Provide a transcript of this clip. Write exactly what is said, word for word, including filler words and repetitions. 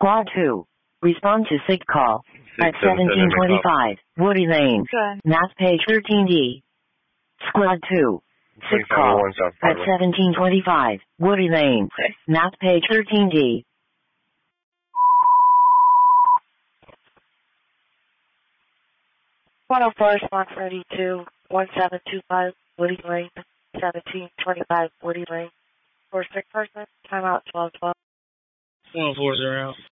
Squad two. Respond to SIG call Six, at seven, seventeen seven, twenty-five Woody Lane. Good. Map page thirteen D. Squad two. SIG twenty-five call oh one South at Broadway. seventeen twenty-five Woody Lane. Okay. Map page thirteen D. one oh four, Squad thirty-two, one seven two five Woody Lane, seventeen twenty-five Woody Lane. For sick person, timeout twelve twelve. one oh four zero.